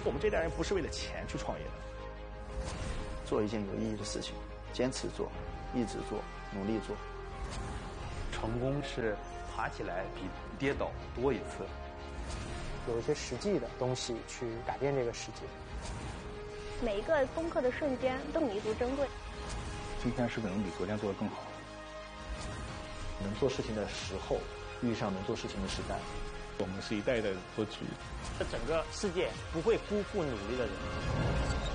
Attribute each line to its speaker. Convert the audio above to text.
Speaker 1: 我们这代人不是为了钱去创业的，
Speaker 2: 做一件有意义的事情，坚持做，一直做，努力做。
Speaker 3: 成功是爬起来比跌倒多一次。
Speaker 4: 有一些实际的东西去改变这个世界。
Speaker 5: 每一个攻克的瞬间都弥足珍贵。
Speaker 6: 今天是不是能比昨天做得更好？
Speaker 7: 能做事情的时候遇上能做事情的时代。
Speaker 6: 我们是一代代做局。
Speaker 8: 这整个世界不会辜负努力的人。